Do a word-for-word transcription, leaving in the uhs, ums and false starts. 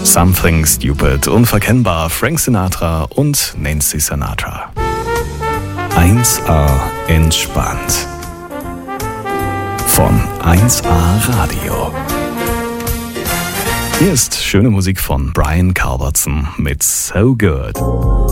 Something Stupid, unverkennbar, Frank Sinatra und Nancy Sinatra. eins A entspannt. Von eins A Radio. Hier ist schöne Musik von Brian Culbertson mit So Good.